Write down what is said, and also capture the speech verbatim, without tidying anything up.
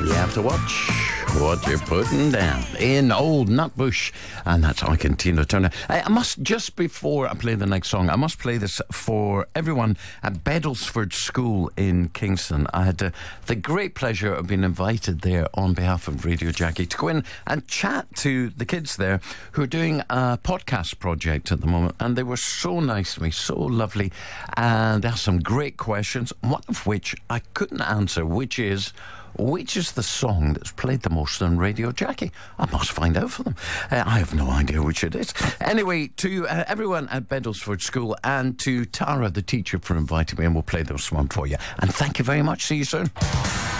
You have to watch what you're putting down in Old Nutbush, and that's I can Tina Turner. I must, just before I play the next song, I must play this for everyone at Bedlesford School in Kingston. I had uh, the great pleasure of being invited there on behalf of Radio Jackie to go in and chat to the kids there who are doing a podcast project at the moment, and they were so nice to me, so lovely, and they asked some great questions, one of which I couldn't answer, which is Which is the song that's played the most on Radio Jackie? I must find out for them. Uh, I have no idea which it is. Anyway, to uh, everyone at Bedlesford School and to Tara, the teacher, for inviting me, and we'll play this one for you. And thank you very much. See you soon.